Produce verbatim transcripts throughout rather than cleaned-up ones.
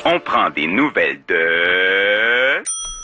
On prend des nouvelles de...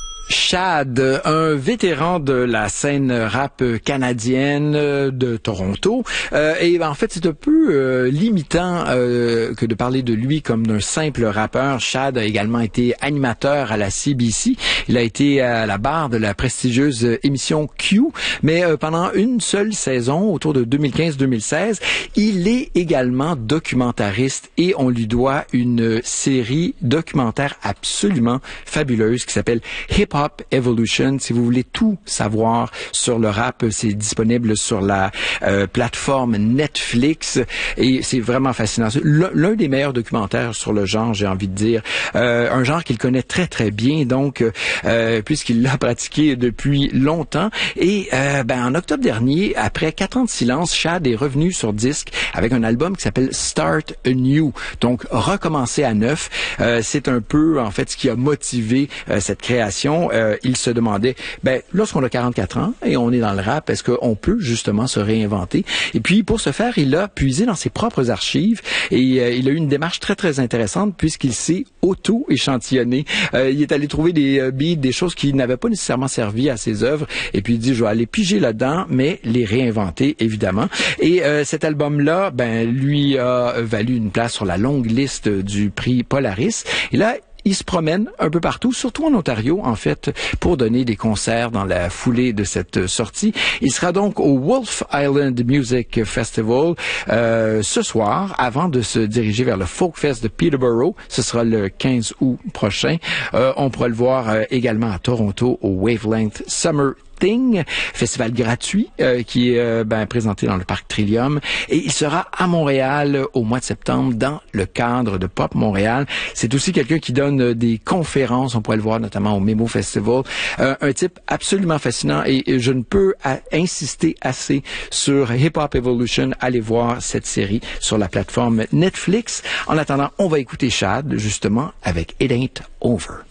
Chad, un vétéran de la scène rap canadienne de Toronto. Euh, et en fait, c'est un peu euh, limitant euh, que de parler de lui comme d'un simple rappeur. Chad a également été animateur à la C B C. Il a été à la barre de la prestigieuse émission Q. Mais euh, pendant une seule saison, autour de deux mille quinze deux mille seize, il est également documentariste et on lui doit une série documentaire absolument fabuleuse qui s'appelle Hip Hop Evolution. Si vous voulez tout savoir sur le rap, c'est disponible sur la euh, plateforme Netflix et c'est vraiment fascinant. L'un des meilleurs documentaires sur le genre, j'ai envie de dire. Euh, un genre qu'il connaît très très bien, donc euh, puisqu'il l'a pratiqué depuis longtemps. Et euh, ben, en octobre dernier, après quatre ans de silence, Chad est revenu sur disque avec un album qui s'appelle Start Anew. Donc, recommencer à neuf. Euh, c'est un peu, en fait, ce qui a motivé euh, cette création. Euh, il se demandait, ben, lorsqu'on a quarante-quatre ans et on est dans le rap, est-ce qu'on peut justement se réinventer? Et puis, pour ce faire, il a puisé dans ses propres archives et euh, il a eu une démarche très, très intéressante puisqu'il s'est auto-échantillonné. Euh, il est allé trouver des euh, beats, des choses qui n'avaient pas nécessairement servi à ses œuvres et puis il dit, je vais aller piger là-dedans, mais les réinventer, évidemment. Et euh, cet album-là, ben, lui a valu une place sur la longue liste du prix Polaris. Et là, il se promène un peu partout, surtout en Ontario, en fait, pour donner des concerts dans la foulée de cette sortie. Il sera donc au Wolf Island Music Festival euh, ce soir, avant de se diriger vers le Folk Fest de Peterborough. Ce sera le quinze août prochain. Euh, on pourra le voir euh, également à Toronto au Wavelength Summer Thing, festival gratuit euh, qui est euh, ben, présenté dans le parc Trillium. Et il sera à Montréal au mois de septembre dans le cadre de Pop Montréal. C'est aussi quelqu'un qui donne des conférences, on pourrait le voir notamment au Memo Festival. Euh, un type absolument fascinant et, et je ne peux à, insister assez sur Hip Hop Evolution. Allez voir cette série sur la plateforme Netflix. En attendant, on va écouter Chad justement avec It Ain't Over.